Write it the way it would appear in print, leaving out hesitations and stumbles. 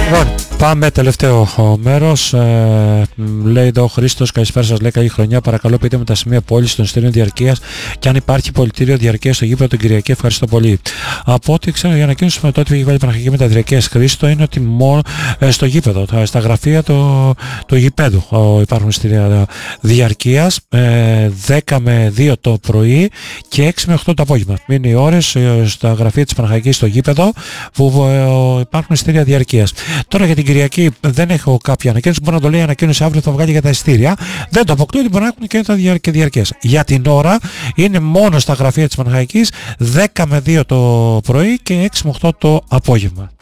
Λοιπόν, πάμε τελευταίο μέρος. Λέει εδώ ο Χρήστος, καλησπέρα σας, λέει καλή χρονιά. Παρακαλώ πείτε μου τα σημεία πώλησης των εισιτηρίων διαρκείας και αν υπάρχει πολιτήριο διαρκείας στο γήπεδο την Κυριακή. Ευχαριστώ πολύ. Από ό,τι ξέρω, η ανακοίνωση με το ότι έχει βάλει Παναχαϊκή με τα διαρκείας, Χρήστο, είναι ότι μόνο στο γήπεδο, στα γραφεία του γηπέδου υπάρχουν εισιτήρια διαρκείας, 10 με 2 το πρωί και 6 με 8 το απόγευμα. Είναι οι ώρες στα γραφεία της Παναχαϊκής στο γήπεδο που υπάρχουν εισιτήρια διαρκείας. Τώρα για την Κυριακή δεν έχω κάποια ανακοίνωση. Μπορεί να το λέει ανακοίνωση αύριο, θα βγάλει για τα εισιτήρια. Δεν το αποκτώ, ότι μπορεί να έχουν και τα διαρκείας. Για την ώρα είναι μόνο στα γραφεία της Παναχαϊκής 10 με 2 το πρωί και 6 με 8 το απόγευμα.